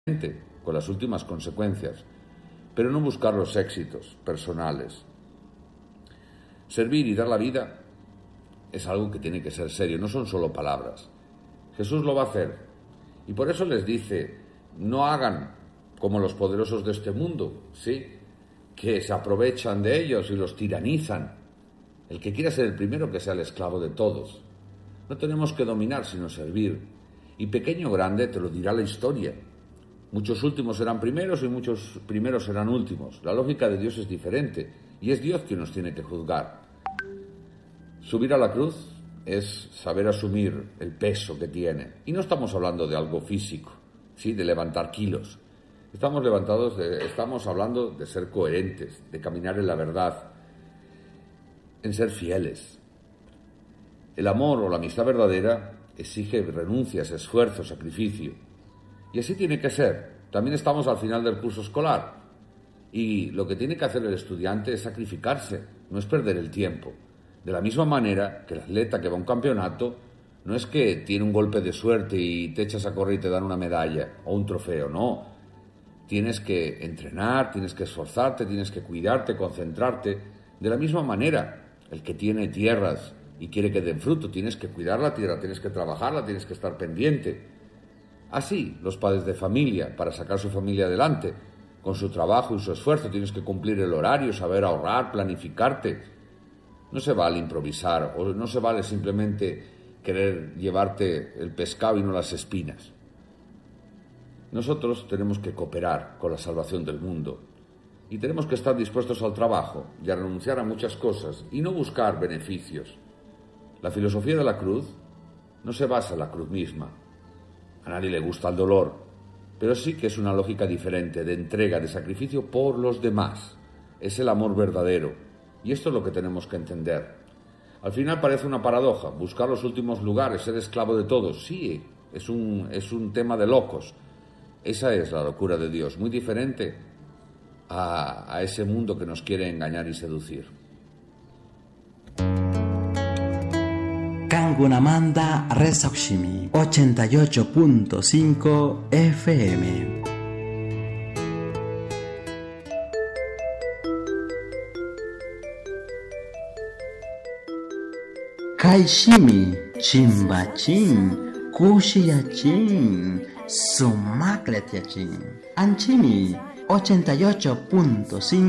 con las últimas consecuencias, pero no buscar los éxitos personales. Servir y dar la vida es algo que tiene que ser serio, no son solo palabras. Jesús lo va a hacer y por eso les dice, no hagan como los poderosos de este mundo, ¿sí?, que se aprovechan de ellos y los tiranizan. El que quiera ser el primero, que sea el esclavo de todos. No tenemos que dominar, sino servir. Y pequeño o grande te lo dirá la historia. Muchos últimos serán primeros y muchos primeros serán últimos. La lógica de Dios es diferente y es Dios quien nos tiene que juzgar. Subir a la cruz es saber asumir el peso que tiene. Y no estamos hablando de algo físico, ¿sí?, de levantar kilos. Estamos hablando de ser coherentes, de caminar en la verdad, en ser fieles. El amor o la amistad verdadera exige renuncias, esfuerzo, sacrificio. Y así tiene que ser. También estamos al final del curso escolar. Y lo que tiene que hacer el estudiante es sacrificarse, no es perder el tiempo. De la misma manera que el atleta que va a un campeonato no es que tiene un golpe de suerte y te echas a correr y te dan una medalla o un trofeo, no. Tienes que entrenar, tienes que esforzarte, tienes que cuidarte, concentrarte. De la misma manera, el que tiene tierras y quiere que den fruto, tienes que cuidar la tierra, tienes que trabajarla, tienes que estar pendiente. Así, los padres de familia, para sacar su familia adelante, con su trabajo y su esfuerzo, tienes que cumplir el horario, saber ahorrar, planificarte. No se vale improvisar, o no se vale simplemente querer llevarte el pescado y no las espinas. Nosotros tenemos que cooperar con la salvación del mundo y tenemos que estar dispuestos al trabajo y a renunciar a muchas cosas y no buscar beneficios. La filosofía de la cruz no se basa en la cruz misma. A nadie le gusta el dolor, pero sí que es una lógica diferente de entrega, de sacrificio por los demás. Es el amor verdadero y esto es lo que tenemos que entender. Al final parece una paradoja, buscar los últimos lugares, ser esclavo de todos. Sí, es un tema de locos. Esa es la locura de Dios, muy diferente a ese mundo que nos quiere engañar y seducir. Kangunamanda Resaukshimi 88.5 FM. Kaishimi Chimbachin Kushiyachin Sumakletiachin Anchimi 88.5